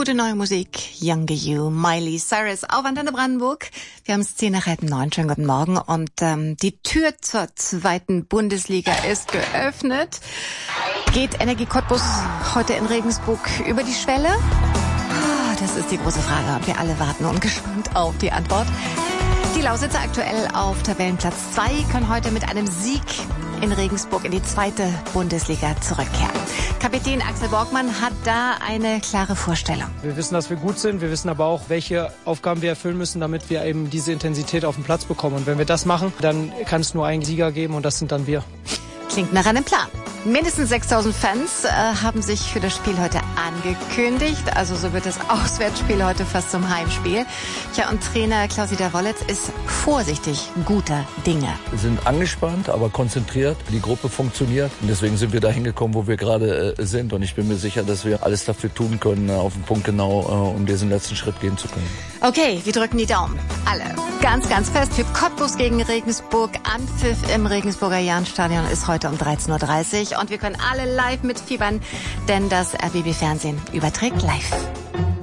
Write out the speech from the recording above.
Gute neue Musik. Younger You, Miley Cyrus auf Antenne Brandenburg. Wir haben es 9:10. Schönen guten Morgen. Und die Tür zur zweiten Bundesliga ist geöffnet. Geht Energie Cottbus heute in Regensburg über die Schwelle? Das ist die große Frage. Wir alle warten ungespannt auf die Antwort. Die Lausitzer aktuell auf Tabellenplatz 2 können heute mit einem Sieg in Regensburg in die zweite Bundesliga zurückkehren. Kapitän Axel Borgmann hat da eine klare Vorstellung. Wir wissen, dass wir gut sind. Wir wissen aber auch, welche Aufgaben wir erfüllen müssen, damit wir eben diese Intensität auf den Platz bekommen. Und wenn wir das machen, dann kann es nur einen Sieger geben und das sind dann wir. Klingt nach einem Plan. Mindestens 6.000 Fans haben sich für das Spiel heute angekündigt. Also so wird das Auswärtsspiel heute fast zum Heimspiel. Tja, und Trainer Klaus-Dieter Wollitz ist vorsichtig guter Dinge. Wir sind angespannt, aber konzentriert. Die Gruppe funktioniert. Und deswegen sind wir da hingekommen, wo wir gerade sind. Und ich bin mir sicher, dass wir alles dafür tun können, auf den Punkt genau, um diesen letzten Schritt gehen zu können. Okay, wir drücken die Daumen. Alle. Ganz, ganz fest für Cottbus gegen Regensburg. Anpfiff im Regensburger Jahnstadion ist heute um 13.30 Uhr. Und wir können alle live mitfiebern, denn das RBB Fernsehen überträgt live.